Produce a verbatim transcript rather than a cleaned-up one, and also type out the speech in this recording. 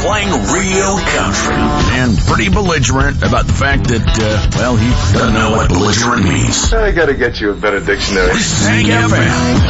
playing real country. And pretty belligerent about the fact that, uh, well, he doesn't know what belligerent means. I gotta get you a better dictionary. This is Hank F M.